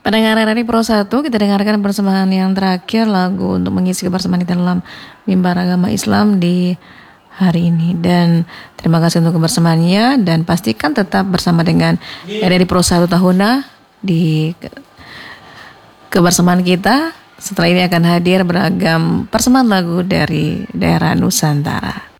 Pendengar RRI Pro 1, kita dengarkan persembahan yang terakhir, lagu untuk mengisi kebersamaan kita dalam mimbar agama Islam di hari ini. Dan terima kasih untuk kebersamaannya, dan pastikan tetap bersama dengan RRI Pro 1 Tahuna di kebersamaan kita. Setelah ini akan hadir beragam persembahan lagu dari daerah Nusantara.